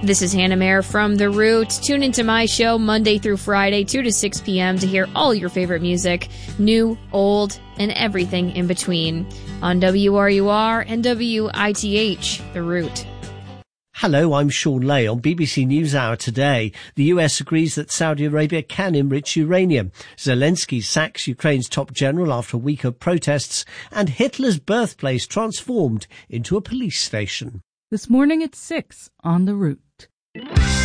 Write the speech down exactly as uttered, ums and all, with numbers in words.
This is Hannah Mayer from The Root. Tune into my show Monday through Friday, two to six p.m. to hear all your favorite music, new, old, and everything in between on W R U R and W I T H, The Root. Hello, I'm Sean Lay on B B C NewsHour today. The U S agrees that Saudi Arabia can enrich uranium. Zelensky sacks Ukraine's top general after a week of protests, and Hitler's birthplace transformed into a police station. This morning at six on The Root.